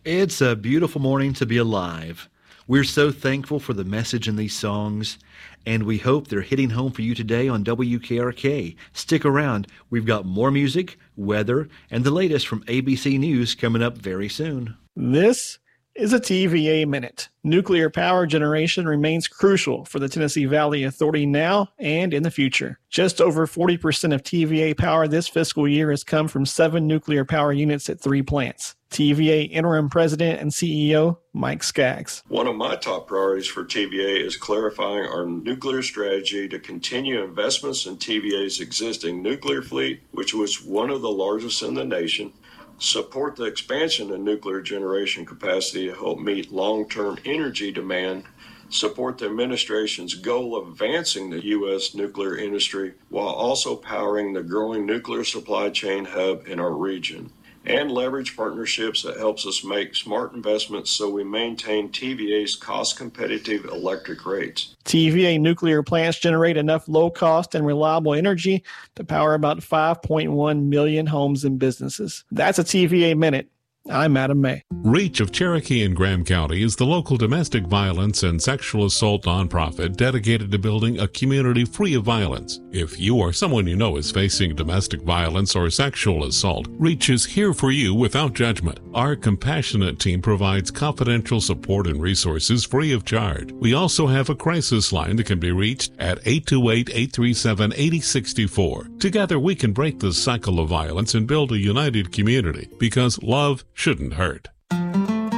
It's a beautiful morning to be alive. We're so thankful for the message in these songs, and we hope they're hitting home for you today on WKRK. Stick around. We've got more music, weather, and the latest from ABC News coming up very soon. This is a TVA Minute. Nuclear power generation remains crucial for the Tennessee Valley Authority now and in the future. Just over 40% of TVA power this fiscal year has come from 7 nuclear power units at 3 plants. TVA Interim President and CEO Mike Skaggs. One of my top priorities for TVA is clarifying our nuclear strategy to continue investments in TVA's existing nuclear fleet, which was one of the largest in the nation, support the expansion of nuclear generation capacity to help meet long-term energy demand, support the administration's goal of advancing the U.S. nuclear industry while also powering the growing nuclear supply chain hub in our region, and leverage partnerships that helps us make smart investments so we maintain TVA's cost-competitive electric rates. TVA nuclear plants generate enough low-cost and reliable energy to power about 5.1 million homes and businesses. That's a TVA Minute. I'm Adam May. REACH of Cherokee and Graham County is the local domestic violence and sexual assault nonprofit dedicated to building a community free of violence. If you or someone you know is facing domestic violence or sexual assault, REACH is here for you without judgment. Our compassionate team provides confidential support and resources free of charge. We also have a crisis line that can be reached at 828-837-8064. Together we can break the cycle of violence and build a united community because love shouldn't hurt.